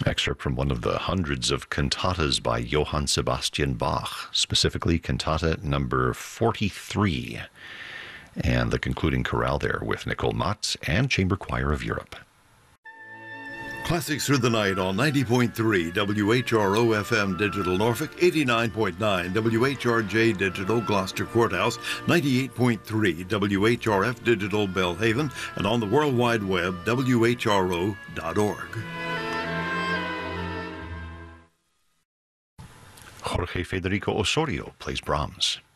Excerpt from one of the hundreds of cantatas by Johann Sebastian Bach, specifically cantata number 43, and the concluding chorale there with Nicole Matz and Chamber Choir of Europe. Classics Through the Night on 90.3 WHRO FM Digital Norfolk, 89.9 WHRJ Digital Gloucester Courthouse, 98.3 WHRF Digital Belhaven, and on the World Wide Web, WHRO.org. Jorge Federico Osorio plays Brahms.